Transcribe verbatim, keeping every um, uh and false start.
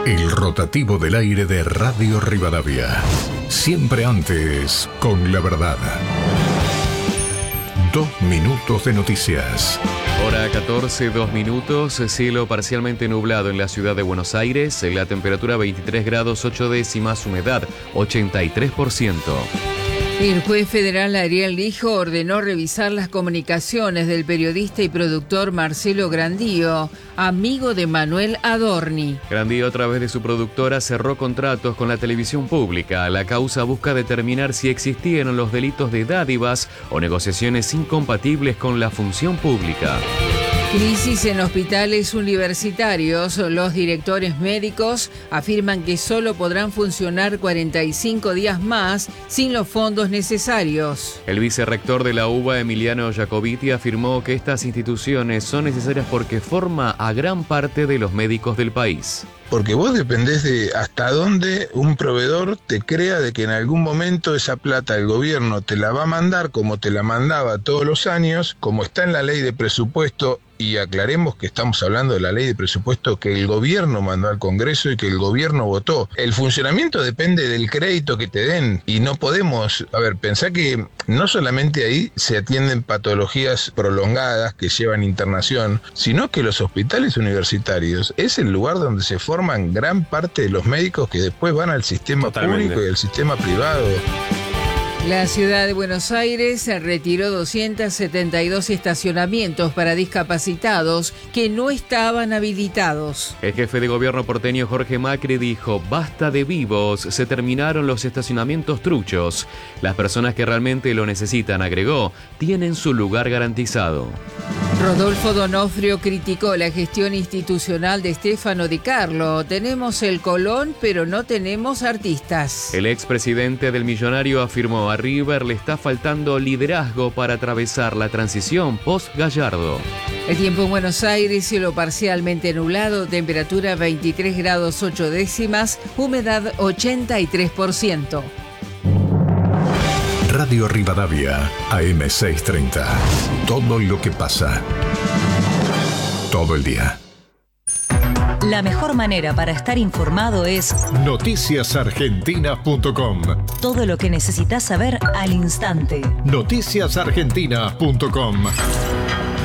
El rotativo del aire de Radio Rivadavia. Siempre antes, con la verdad. Dos minutos de noticias. Hora catorce, dos minutos, cielo parcialmente nublado en la ciudad de Buenos Aires, la temperatura veintitrés grados ocho décimas, humedad ochenta y tres por ciento. El juez federal Ariel Lijo ordenó revisar las comunicaciones del periodista y productor Marcelo Grandío, amigo de Manuel Adorni. Grandío, a través de su productora, cerró contratos con la televisión pública. La causa busca determinar si existieron los delitos de dádivas o negociaciones incompatibles con la función pública. Crisis en hospitales universitarios. Los directores médicos afirman que solo podrán funcionar cuarenta y cinco días más sin los fondos necesarios. El vicerrector de la U B A, Emiliano Jacobiti, afirmó que estas instituciones son necesarias porque forma a gran parte de los médicos del país. Porque vos dependés de hasta dónde un proveedor te crea de que en algún momento esa plata el gobierno te la va a mandar como te la mandaba todos los años, como está en la ley de presupuesto. Y aclaremos que estamos hablando de la ley de presupuesto que el gobierno mandó al Congreso y que el gobierno votó. El funcionamiento depende del crédito que te den y no podemos, a ver, pensá que no solamente ahí se atienden patologías prolongadas que llevan internación, sino que los hospitales universitarios es el lugar donde se forman gran parte de los médicos que después van al sistema Totalmente. público y al sistema privado. La ciudad de Buenos Aires retiró doscientos setenta y dos estacionamientos para discapacitados que no estaban habilitados. El jefe de gobierno porteño Jorge Macri dijo: basta de vivos, se terminaron los estacionamientos truchos. Las personas que realmente lo necesitan, agregó, tienen su lugar garantizado. Rodolfo Donofrio criticó la gestión institucional de Stefano Di Carlo. Tenemos el Colón, pero no tenemos artistas. El expresidente del Millonario afirmó: a River le está faltando liderazgo para atravesar la transición post-Gallardo. El tiempo en Buenos Aires, cielo parcialmente nublado, temperatura veintitrés grados ocho décimas, humedad ochenta y tres por ciento. Radio Rivadavia, A M seiscientos treinta. Todo lo que pasa. Todo el día. La mejor manera para estar informado es noticias argentinas punto com. Todo lo que necesitas saber al instante. noticias argentinas punto com.